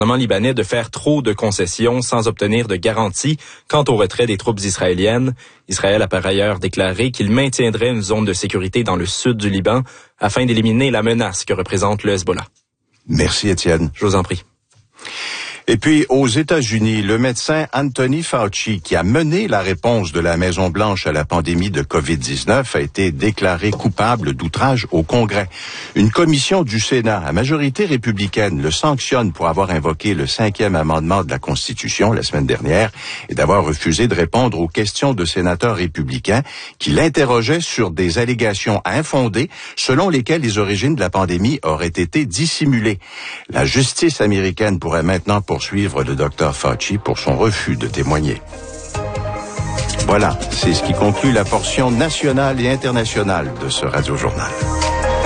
gouvernement libanais de faire trop de concessions sans obtenir de garantie quant au retrait des troupes israéliennes. Israël a par ailleurs déclaré qu'il maintiendrait une zone de sécurité dans le sud du Liban afin d'éliminer la menace que représente le Hezbollah. Merci Étienne. Je vous en prie. Et puis, aux États-Unis, le médecin Anthony Fauci, qui a mené la réponse de la Maison-Blanche à la pandémie de COVID-19, a été déclaré coupable d'outrage au Congrès. Une commission du Sénat, à majorité républicaine, le sanctionne pour avoir invoqué le 5e amendement de la Constitution la semaine dernière et d'avoir refusé de répondre aux questions de sénateurs républicains qui l'interrogeaient sur des allégations infondées selon lesquelles les origines de la pandémie auraient été dissimulées. La justice américaine pourrait maintenant poursuivre le Dr Fauci pour son refus de témoigner. Voilà, c'est ce qui conclut la portion nationale et internationale de ce radiojournal.